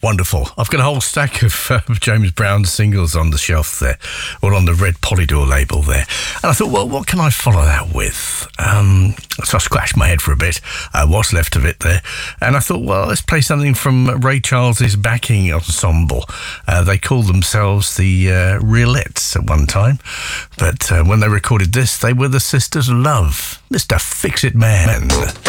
Wonderful. I've got a whole stack of James Brown singles on the shelf there, or on the Red Polydor label there. And I thought, well, what can I follow that with? So I scratched my head for a bit, what's left of it there. And I thought, well, let's play something from Ray Charles's backing ensemble. They called themselves the Realettes at one time. But when they recorded this, they were the Sisters of Love. Mr. Fix-It Man.